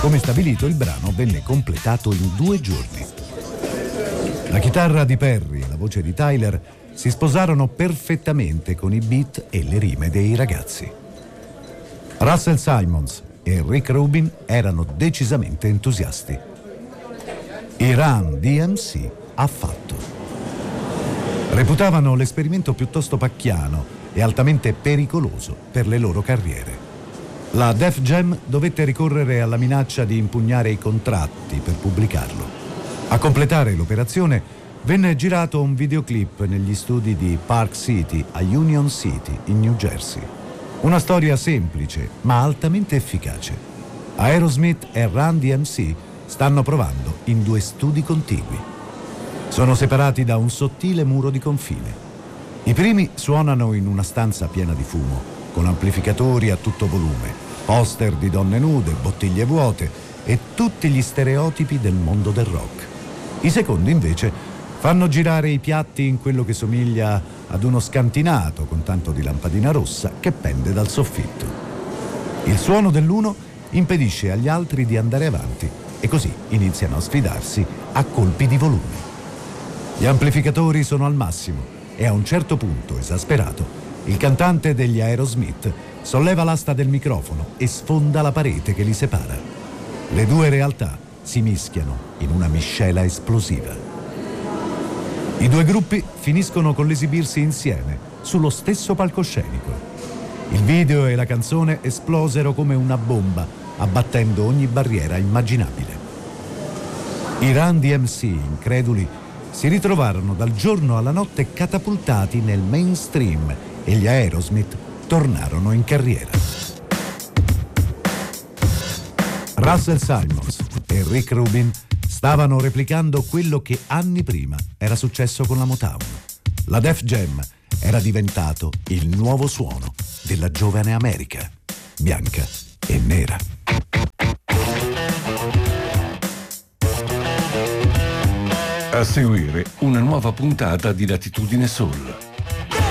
Come stabilito, il brano venne completato in 2 giorni. La chitarra di Perry e la voce di Tyler si sposarono perfettamente con i beat e le rime dei ragazzi. Russell Simmons e Rick Rubin erano decisamente entusiasti. I Run DMC affatto. Reputavano l'esperimento piuttosto pacchiano e altamente pericoloso per le loro carriere. La Def Jam dovette ricorrere alla minaccia di impugnare i contratti per pubblicarlo. A completare l'operazione venne girato un videoclip negli studi di Park City a Union City, in New Jersey. Una storia semplice ma altamente efficace. Aerosmith e Run DMC stanno provando in 2 studi contigui. Sono separati da un sottile muro di confine. I primi suonano in una stanza piena di fumo, con amplificatori a tutto volume, poster di donne nude, bottiglie vuote e tutti gli stereotipi del mondo del rock. I secondi, invece, fanno girare i piatti in quello che somiglia ad uno scantinato con tanto di lampadina rossa che pende dal soffitto. Il suono dell'uno impedisce agli altri di andare avanti e così iniziano a sfidarsi a colpi di volume. Gli amplificatori sono al massimo e a un certo punto, esasperato, il cantante degli Aerosmith solleva l'asta del microfono e sfonda la parete che li separa. Le 2 realtà si mischiano in una miscela esplosiva. I 2 gruppi finiscono con l'esibirsi insieme sullo stesso palcoscenico. Il video e la canzone esplosero come una bomba, abbattendo ogni barriera immaginabile. I Run DMC, increduli, si ritrovarono dal giorno alla notte catapultati nel mainstream e gli Aerosmith tornarono in carriera. Russell Simmons e Rick Rubin stavano replicando quello che anni prima era successo con la Motown. La Def Jam era diventato il nuovo suono della giovane America, bianca e nera. A seguire una nuova puntata di Latitudine Soul.